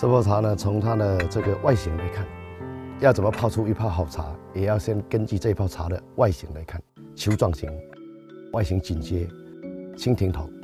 这泡茶呢，从它的这个外形来看，要怎么泡出一泡好茶，也要先根据这泡茶的外形来看，球状型、外形紧接、蜻蜓头。